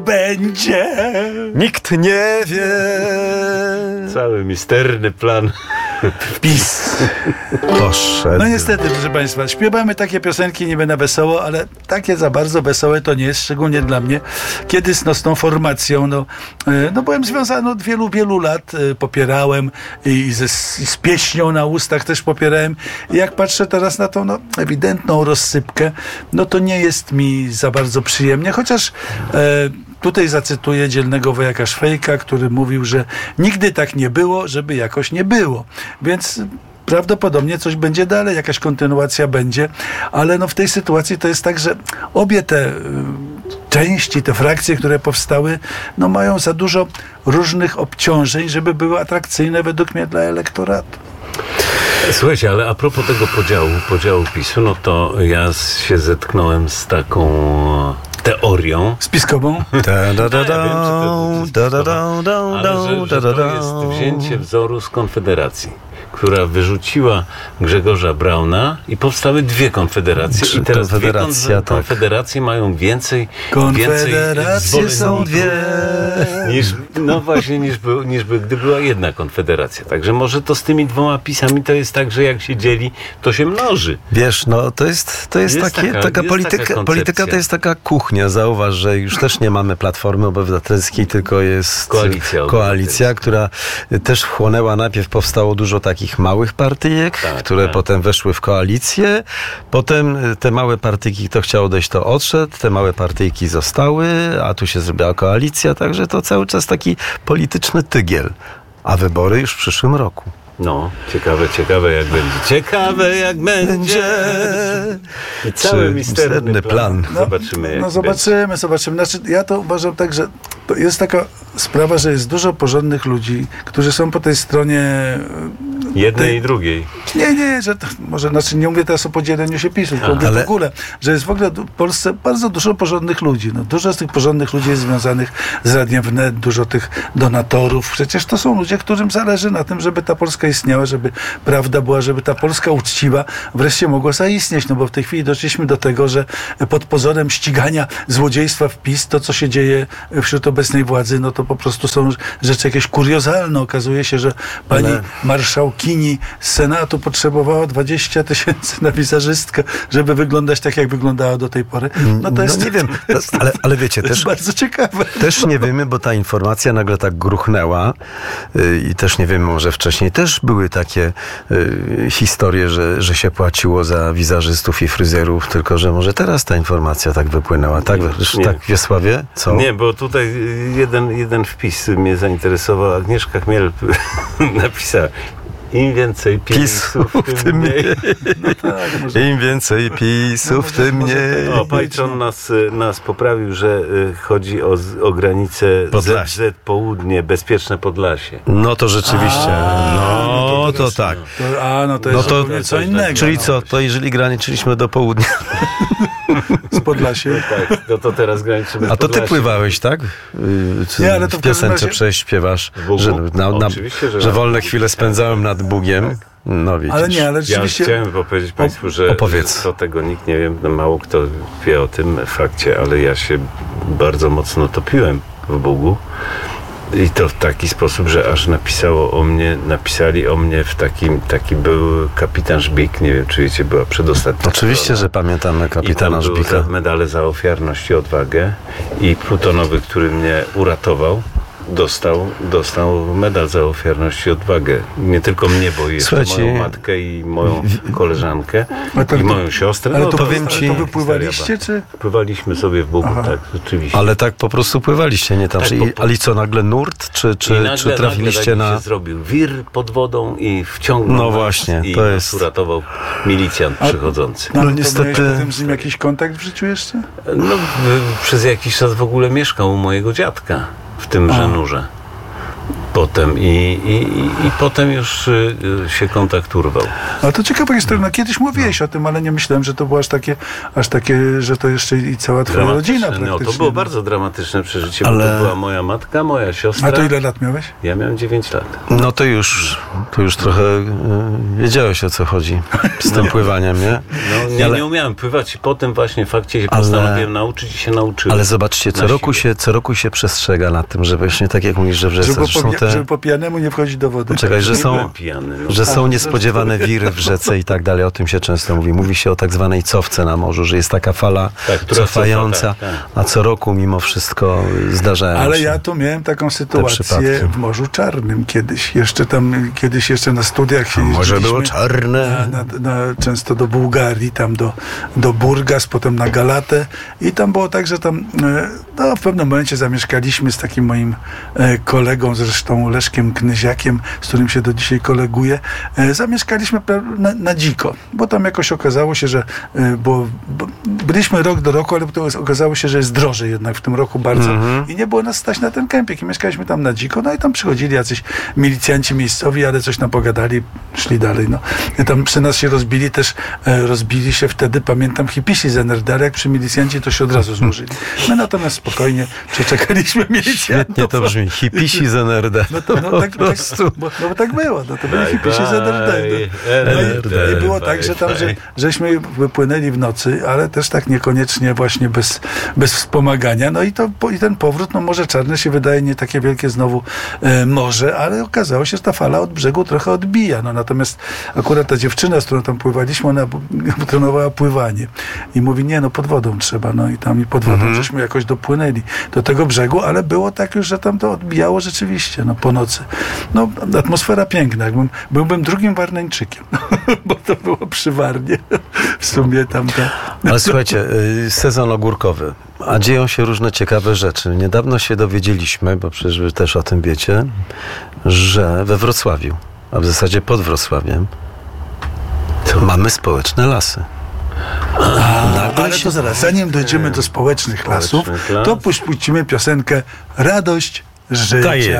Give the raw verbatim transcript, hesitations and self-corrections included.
będzie. Nikt nie wie. Cały misterny plan. PiS. Poszedł. No niestety, proszę Państwa, śpiewamy takie piosenki niby na wesoło, ale takie za bardzo wesołe to nie jest, szczególnie dla mnie. Kiedyś no, z tą formacją, no, no byłem związany od wielu, wielu lat, popierałem i ze, i z pieśnią na ustach też popierałem. I jak patrzę teraz na tą no, ewidentną rozsypkę, no to nie jest mi za bardzo przyjemnie, chociaż e, tutaj zacytuję dzielnego wojaka Szwejka, który mówił, że nigdy tak nie było, żeby jakoś nie było. Więc prawdopodobnie coś będzie dalej, jakaś kontynuacja będzie, ale no w tej sytuacji to jest tak, że obie te y, części, te frakcje, które powstały, no mają za dużo różnych obciążeń, żeby były atrakcyjne według mnie dla elektoratu. Słuchajcie, ale a propos tego podziału, podziału PiSu, no to ja się zetknąłem z taką teorią spiskową. Ale że, że to jest wzięcie wzoru z Konfederacji, która wyrzuciła Grzegorza Brauna i powstały dwie konfederacje. I teraz dwie konf- konfederacje tak. mają więcej Konfederacje więcej są dwie. Niż, no właśnie, niż, by, niż by, gdy była jedna konfederacja. Także może to z tymi dwoma pisami to jest tak, że jak się dzieli, to się mnoży. Wiesz, no to jest, to jest, jest takie, taka, taka jest polityka, taka polityka to jest taka kuchnia. Zauważ, że już też nie mamy Platformy Obywatelskiej, tylko jest koalicja, koalicja która też wchłonęła, najpierw powstało dużo takich małych partyjek, tak, które tak. potem weszły w koalicję. Potem te małe partyjki, kto chciał odejść, to odszedł. Te małe partyjki zostały, a tu się zrobiła koalicja. Także to cały czas taki polityczny tygiel. A wybory już w przyszłym roku. No, ciekawe, ciekawe jak będzie. Ciekawe jak będzie. I cały misterny plan. No, zobaczymy jak No zobaczymy, będzie. zobaczymy. Znaczy, ja to uważam tak, że to jest taka sprawa, że jest dużo porządnych ludzi, którzy są po tej stronie jednej tej... i drugiej. Nie, nie, że to, może, znaczy nie mówię teraz o podzieleniu się PiSu, tylko mówię ale... w ogóle, że jest w ogóle w Polsce bardzo dużo porządnych ludzi. No, dużo z tych porządnych ludzi jest związanych z Radiem Wnet, dużo tych donatorów. Przecież to są ludzie, którym zależy na tym, żeby ta Polska istniała, żeby prawda była, żeby ta Polska uczciwa wreszcie mogła zaistnieć, no bo w tej chwili doszliśmy do tego, że pod pozorem ścigania złodziejstwa w PiS, to co się dzieje wśród obecnej władzy, no to po prostu są rzeczy jakieś kuriozalne. Okazuje się, że pani ale... marszałkini z Senatu potrzebowała dwadzieścia tysięcy na wizerzystkę, żeby wyglądać tak, jak wyglądała do tej pory. No to jest... No nie wiem, ale, ale wiecie, to też... jest bardzo ciekawe. Też nie wiemy, bo ta informacja nagle tak gruchnęła yy, i też nie wiemy, może wcześniej też były takie yy, historie, że, że się płaciło za wizerzystów i fryzjerów, tylko że może teraz ta informacja tak wypłynęła. Tak, nie. tak Wiesławie? Co? Nie, bo tutaj jeden, jeden wpis mnie zainteresował. Agnieszka Chmiel napisała: im więcej pisów, pisów tym mniej. No tak, może... Im więcej pisów, no tym mniej. O, Pajczon nas, nas poprawił, że chodzi o, o granicę Z Z Południe, bezpieczne Podlasie. No to rzeczywiście. A, no, no to, to tak. To, a, no to jest no to, co innego. Czyli co, to jeżeli graniczyliśmy do południa. Z Podlasiem. Tak, no to teraz graniczymy z A to ty pływałeś, tak? Czy nie, ale to w piosence razie... prześpiewasz, że, na, na, że, że wolne chwile spędzałem nad Bugiem. Tak. No widzisz. Ale nie, ale rzeczywiście... Ja chciałem powiedzieć Państwu, że, że to tego nikt nie wie, no mało kto wie o tym fakcie, ale ja się bardzo mocno topiłem w Bugu. I to w taki sposób, że aż napisało o mnie, napisali o mnie w takim, taki był kapitan Żbik, nie wiem, czy wiecie, była przedostatnia. Oczywiście, strona. Że pamiętamy kapitana Żbika. I tam były medale za ofiarność i odwagę i Plutonowy, który mnie uratował, dostał, dostał medal za ofiarność i odwagę. Nie tylko mnie, bo jeszcze Słuchajcie, moją matkę i moją koleżankę to, i moją siostrę. Ale no, to, to powiem ci, to wypływaliście, czy? Pływaliśmy sobie w Bugu, Aha. tak, rzeczywiście. Ale tak po prostu pływaliście, nie tam. Tak, I, po, ale co, nagle nurt? Czy, czy, nagle, czy trafiliście nagle, na... się zrobił wir pod wodą i wciągnął no nas właśnie, i to nas jest... uratował milicjant A, przychodzący. No, no niestety... To potem z nim jakiś kontakt w życiu jeszcze? No, w, przez jakiś czas w ogóle mieszkał u mojego dziadka w tym Żenurze. Potem i, i, i, i potem już y, się kontakt urwał. A to ciekawa historia. No, kiedyś mówiłeś no. o tym, ale nie myślałem, że to było aż takie, aż takie, że to jeszcze i cała twoja rodzina praktycznie. No, to było bardzo dramatyczne przeżycie, ale... bo to była moja matka, moja siostra. A to ile lat miałeś? Ja miałem dziewięć lat. No to już, to już trochę y, wiedziałeś, o co chodzi z tym pływaniem, nie? No, nie, ale... nie umiałem pływać i potem właśnie fakcie się ale... postanowiłem nauczyć i się nauczyłem. Ale zobaczcie, co roku, się, co roku się przestrzega nad tym, że właśnie tak jak mówisz, że w rzece są te... żeby po pijanemu nie wchodzić do wody. Czekaj, że są, pijany, no. że są niespodziewane wiry w rzece i tak dalej. O tym się często mówi. Mówi się o tak zwanej cofce na morzu, że jest taka fala tak, cofająca, cofa, tak, tak. a co roku mimo wszystko zdarzają Ale się ja tu miałem taką sytuację w Morzu Czarnym kiedyś. Jeszcze tam, kiedyś jeszcze na studiach się Morze było czarne. Na, na, na, często do Bułgarii, tam do, do Burgas, potem na Galatę i tam było tak, że tam no, w pewnym momencie zamieszkaliśmy z takim moim kolegą, zresztą Leszkiem Knyziakiem, z którym się do dzisiaj koleguję, zamieszkaliśmy na, na dziko, bo tam jakoś okazało się, że bo, bo byliśmy rok do roku, ale to okazało się, że jest drożej jednak w tym roku bardzo mm-hmm. i nie było nas stać na ten kempik i mieszkaliśmy tam na dziko, no i tam przychodzili jacyś milicjanci miejscowi, ale coś nam pogadali, szli dalej, no. I tam przy nas się rozbili też, rozbili się wtedy, pamiętam, hipisi z en er de, jak przy milicjanci to się od razu złożyli. My natomiast spokojnie przeczekaliśmy milicjantów. Świetnie to brzmi, hipisi z en er de. No to no, tak, tak, bo, no bo tak było, no to byli hipisi z en er de. No. I, I było tak, że tam, że, żeśmy wypłynęli w nocy, ale też tak niekoniecznie właśnie bez, bez wspomagania. No i, to, i ten powrót, no Morze Czarne się wydaje nie takie wielkie znowu e, morze, ale okazało się, że ta fala od brzegu trochę odbija. No natomiast akurat ta dziewczyna, z którą tam pływaliśmy, ona trenowała pływanie i mówi, nie, no pod wodą trzeba. No i tam i pod wodą mhm. żeśmy jakoś dopłynęli do tego brzegu, ale było tak już, że tam to odbijało rzeczywiście, no po nocy. No atmosfera piękna. Jakbym, byłbym drugim Warneńczykiem, bo to było przy Warnie. W sumie tam to... Ale słuchajcie, sezon ogórkowy, a dzieją się różne ciekawe rzeczy. Niedawno się dowiedzieliśmy, bo przecież wy też o tym wiecie, że we Wrocławiu, a w zasadzie pod Wrocławiem, mamy społeczne lasy. A, ale to zaraz, zanim dojdziemy do społecznych lasów, to puścimy piosenkę Radość życia.